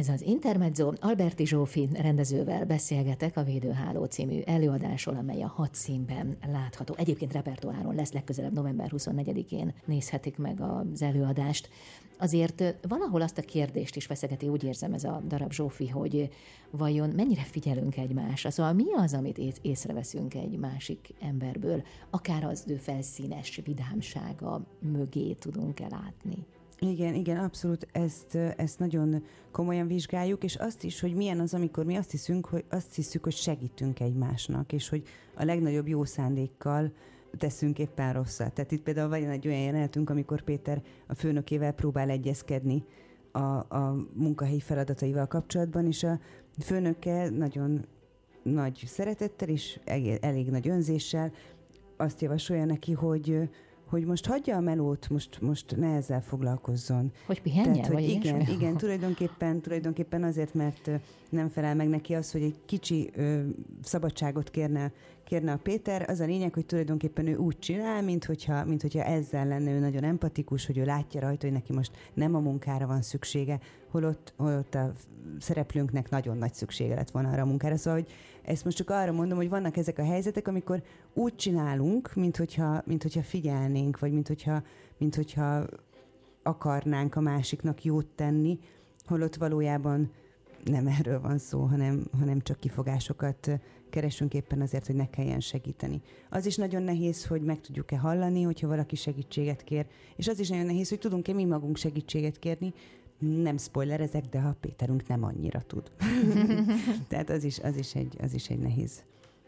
Ez az Intermezzo. Alberti Zsófi rendezővel beszélgetek a Védőháló című előadásról, amely a 6 színben látható. Egyébként repertoáron lesz, legközelebb november 24-én nézhetik meg az előadást. Azért valahol azt a kérdést is feszegeti, úgy érzem ez a darab, Zsófi, hogy vajon mennyire figyelünk egymásra? Szóval mi az, amit észreveszünk egy másik emberből? Akár az ő felszínes vidámsága mögé tudunk-e látni? Igen, abszolút ezt nagyon komolyan vizsgáljuk, és azt is, hogy milyen az, amikor mi azt hiszük, hogy segítünk egymásnak, és hogy a legnagyobb jó szándékkal teszünk éppen rosszat. Tehát itt például van egy olyan jelenetünk, amikor Péter a főnökével próbál egyezkedni a munkahelyi feladataival kapcsolatban, és a főnöke nagyon nagy szeretettel és elég nagy önzéssel azt javasolja neki, hogy most hagyja a melót, most ne ezzel foglalkozzon. Hogy pihenjen? Tehát, hogy igen, tulajdonképpen azért, mert nem felel meg neki az, hogy egy kicsi szabadságot kérne a Péter. Az a lényeg, hogy tulajdonképpen ő úgy csinál, mint hogyha ezzel lenne ő nagyon empatikus, hogy ő látja rajta, hogy neki most nem a munkára van szüksége, holott a szereplőnknek nagyon nagy szüksége lett volna arra a munkára. Szóval, hogy ezt most csak arra mondom, hogy vannak ezek a helyzetek, amikor úgy csinálunk, mint hogyha figyelnénk, vagy mint hogyha akarnánk a másiknak jót tenni, holott valójában nem erről van szó, hanem csak kifogásokat keresünk éppen azért, hogy ne kelljen segíteni. Az is nagyon nehéz, hogy meg tudjuk-e hallani, hogyha valaki segítséget kér, és az is nagyon nehéz, hogy tudunk-e mi magunk segítséget kérni. Nem spoilerezek, de ha Péterünk nem annyira tud. Tehát az is egy nehéz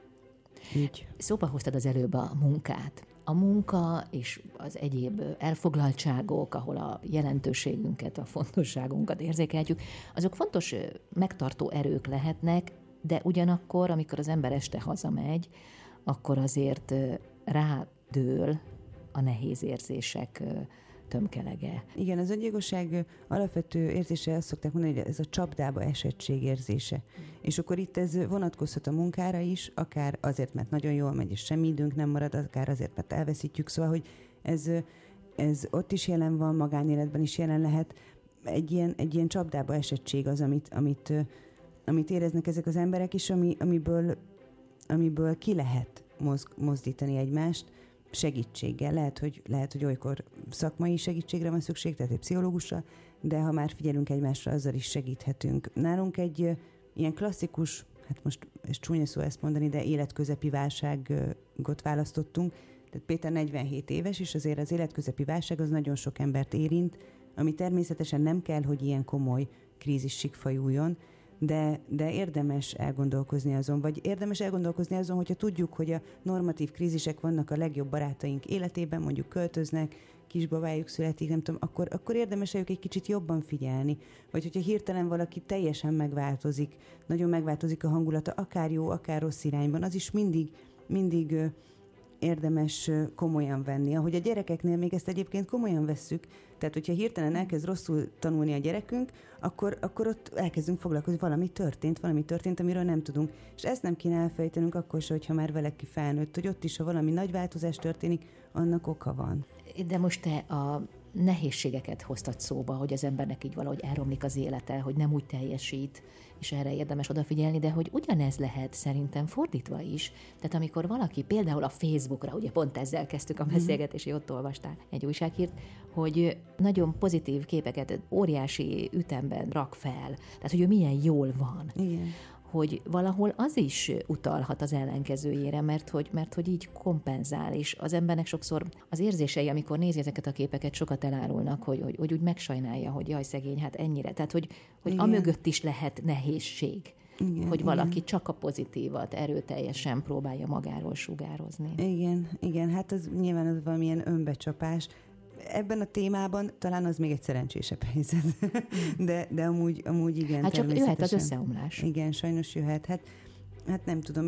ügy. Szóba hoztad az előbb a munkát. A munka és az egyéb elfoglaltságok, ahol a jelentőségünket, a fontosságunkat érzékeljük, azok fontos megtartó erők lehetnek, de ugyanakkor, amikor az ember este hazamegy, akkor azért rádől a nehéz érzések tömkelege. Igen, az öngyilkosság alapvető érzése, azt szokták mondani, hogy ez a csapdába esettség érzése. És akkor itt ez vonatkozhat a munkára is, akár azért, mert nagyon jól megy, és semmi időnk nem marad, akár azért, mert elveszítjük. Szóval, hogy ez ott is jelen van, magánéletben is jelen lehet. Egy ilyen csapdába esettség az, amit éreznek ezek az emberek is, amiből ki lehet mozdítani egymást, segítséggel. Lehet, hogy olykor szakmai segítségre van szükség, tehát egy pszichológusra, de ha már figyelünk egymásra, azzal is segíthetünk. Nálunk egy ilyen klasszikus, hát most ez csúnya szó ezt mondani, de életközepi válságot választottunk. Tehát Péter 47 éves, és azért az életközepi válság az nagyon sok embert érint, ami természetesen nem kell, hogy ilyen komoly krízissig fajuljon, de érdemes elgondolkozni azon, hogyha tudjuk, hogy a normatív krízisek vannak a legjobb barátaink életében, mondjuk költöznek, kisbabájuk születik, nem tudom, akkor érdemes rájuk egy kicsit jobban figyelni. Vagy hogyha hirtelen valaki teljesen megváltozik, nagyon megváltozik a hangulata, akár jó, akár rossz irányban, az is mindig érdemes komolyan venni. Ahogy a gyerekeknél még ezt egyébként komolyan vesszük, tehát hogyha hirtelen elkezd rosszul tanulni a gyerekünk, akkor ott elkezdünk foglalkozni, valami történt, amiről nem tudunk. És ezt nem kéne elfejtenünk akkor se, hogyha már valaki felnőtt, hogy ott is, ha valami nagy változás történik, annak oka van. De most te a nehézségeket hoztad szóba, hogy az embernek így valahogy elromlik az élete, hogy nem úgy teljesít, és erre érdemes odafigyelni, de hogy ugyanez lehet szerintem fordítva is. Tehát amikor valaki például a Facebookra, ugye pont ezzel kezdtük a beszélgetést, ott olvastál egy újsághírt, hogy nagyon pozitív képeket óriási ütemben rak fel. Tehát, hogy ő milyen jól van. Igen. Hogy valahol az is utalhat az ellenkezőjére, mert hogy így kompenzál, és az embernek sokszor az érzései, amikor nézi ezeket a képeket, sokat elárulnak, hogy úgy megsajnálja, hogy jaj, szegény, hát ennyire. Tehát, hogy amögött is lehet nehézség. Igen, hogy valaki csak a pozitívat erőteljesen próbálja magáról sugározni. Igen, hát az nyilván az valamilyen önbecsapás. Ebben a témában talán az még egy szerencsésebb helyzet. De amúgy igen. Hát csak jöhet az összeomlás. Igen, sajnos jöhet. Hát nem tudom,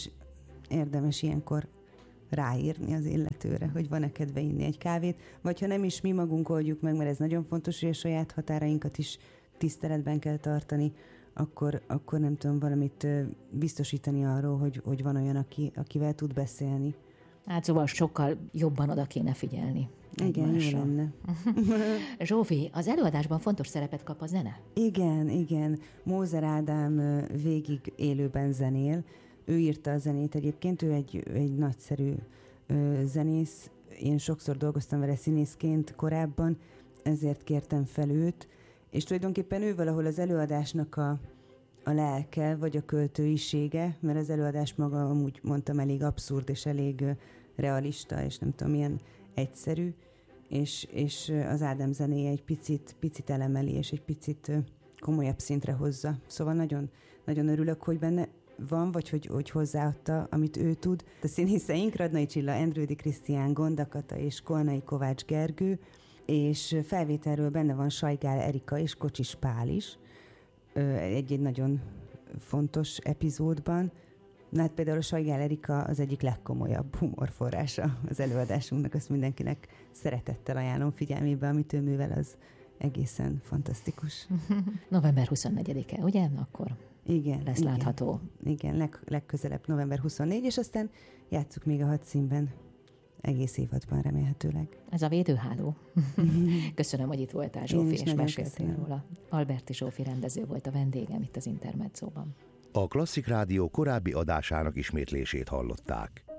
érdemes ilyenkor ráírni az illetőre, hogy van-e kedve inni egy kávét, vagy ha nem is mi magunk oldjuk meg, mert ez nagyon fontos, hogy a saját határainkat is tiszteletben kell tartani, akkor nem tudom, valamit biztosítani arról, hogy van olyan, akivel tud beszélni. Hát szóval sokkal jobban oda kéne figyelni. Igen, jó lenne. Zsófi, az előadásban fontos szerepet kap a zene? Igen. Mózer Ádám végig élőben zenél. Ő írta a zenét egyébként, ő egy nagyszerű zenész. Én sokszor dolgoztam vele színészként korábban, ezért kértem fel őt, és tulajdonképpen ő valahol az előadásnak a lelke, vagy a költőisége, mert az előadás maga amúgy mondtam elég abszurd, és elég realista, és nem tudom, milyen egyszerű, és az Ádám zenéje egy picit elemeli, és egy picit komolyabb szintre hozza. Szóval nagyon, nagyon örülök, hogy benne van, vagy hogy hozzáadta, amit ő tud. A színészeink Radnai Csilla, Endrődi Krisztián, Gondakata és Kolnai Kovács Gergő, és felvételről benne van Sajgál Erika és Kocsis Pál is, egy nagyon fontos epizódban. Na hát például a Sajgál Erika az egyik legkomolyabb humorforrása az előadásunknak, azt mindenkinek szeretettel ajánlom figyelmébe, amit ő művel, az egészen fantasztikus. November 24-e, ugye? Akkor lesz látható. Igen, legközelebb november 24, és aztán játsszuk még a hadszínben egész évadban remélhetőleg. Ez a védőháló. Köszönöm, hogy itt voltál, Zsófi, és meséltél róla. Alberti Zsófi rendező volt a vendégem itt az Intermedzóban. A Klasszik Rádió korábbi adásának ismétlését hallották.